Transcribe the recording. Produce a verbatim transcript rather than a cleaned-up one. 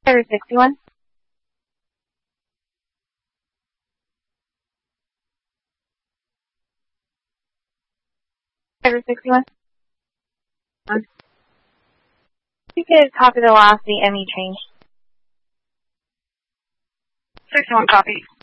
Driver sixty-one. Driver sixty-one. You could copy the last, the M E change. sixty-one copy.